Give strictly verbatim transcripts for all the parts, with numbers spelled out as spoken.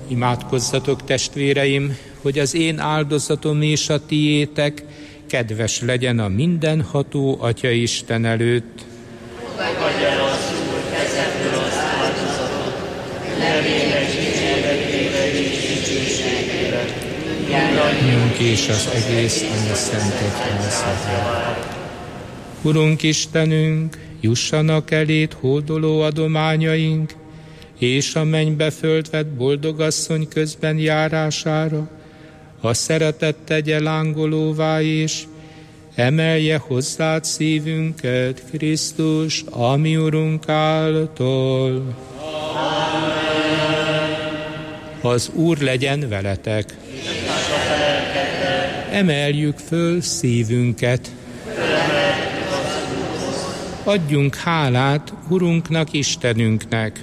Imádkozzatok, testvéreim, hogy az én áldozatom és a tiétek kedves legyen a mindenható Atya Isten előtt. Fogadj el az Úr kezedből az áldozatot, nevének dicséretére és dicsőségére, mindannyiunk és az egész Anya Szent Egyházra. Urunk Istenünk, jussanak eléd hódoló adományaink, és a mennybe fölvett boldogasszony közben járására, a szeretet tegye lángolóvá, és emelje hozzád szívünket, Krisztus, a mi Urunk által. Amen. Az Úr legyen veletek. Emeljük föl szívünket. Adjunk hálát Urunknak, Istenünknek.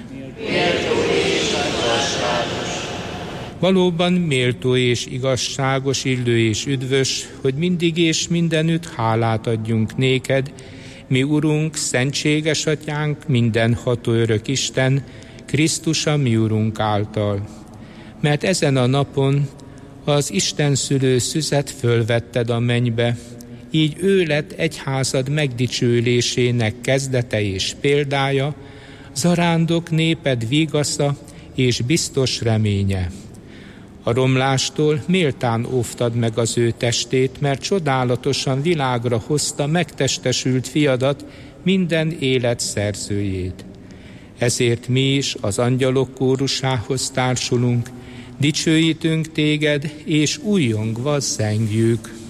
Valóban méltó és igazságos, illő és üdvös, hogy mindig és mindenütt hálát adjunk néked, mi Urunk, szentséges Atyánk, mindenható örök Isten, Krisztus a mi Urunk által. Mert ezen a napon az Isten szülő szüzet fölvetted a mennybe, így ő lett egyházad megdicsőlésének kezdete és példája, zarándok néped vigasza és biztos reménye. A romlástól méltán óvtad meg az ő testét, mert csodálatosan világra hozta megtestesült fiadat, minden élet szerzőjét. Ezért mi is az angyalok kórusához társulunk, dicsőítünk téged, és újjongva zengjük.